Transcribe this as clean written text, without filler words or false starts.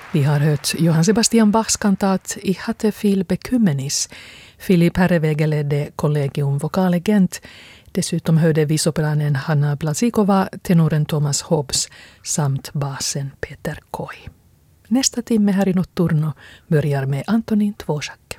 Vi har hört Johann Sebastian Bachs kantat Ich hatte viel Bekümmernis. Philipp Herrewege ledde Collegium Vocale Gent. Dessutom hörde vi sopranen Hanna Blazikova, tenoren Thomas Hobbs samt basen Peter Koi. Nästa timme här i Notturno börjar med Antonin Dvořák.